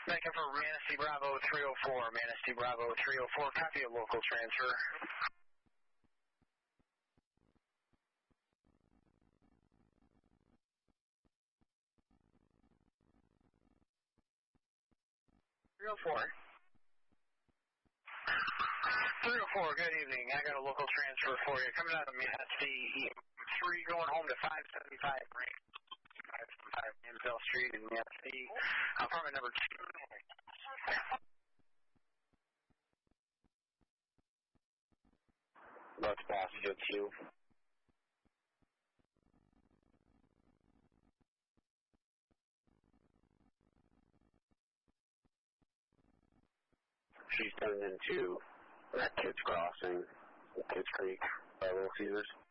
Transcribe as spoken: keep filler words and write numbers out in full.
Thank you for Manistee Bravo three oh four. Manistee Bravo three oh four, copy a local transfer. three oh four. three oh four, good evening. I got a local transfer for you. Coming out of Manistee three, going home to five seventy-five Range. five seventy-five Mansell Street in Manistee. Apartment number two. About to pass you two. She's turned into that Kids Crossing, Kids Creek, by Little Caesars.